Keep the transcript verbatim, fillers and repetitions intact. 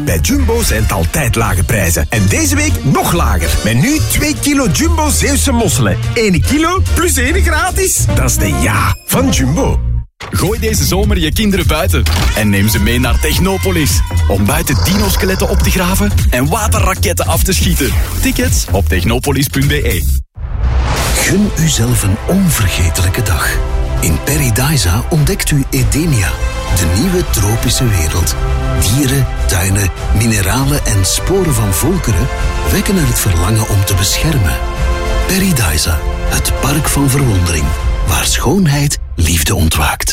Bij Jumbo zijn het altijd lage prijzen. En deze week nog lager. Met nu twee kilo Jumbo Zeeuwse mosselen. één kilo plus één gratis. Dat is de ja van Jumbo. Gooi deze zomer je kinderen buiten en neem ze mee naar Technopolis. Om buiten dino-skeletten op te graven en waterraketten af te schieten. Tickets op technopolis punt b e. Gun uzelf een onvergetelijke dag. In Paradisa ontdekt u Edenia, de nieuwe tropische wereld. Dieren, tuinen, mineralen en sporen van volkeren wekken er het verlangen om te beschermen. Paradisa, het park van verwondering, waar schoonheid liefde ontwaakt.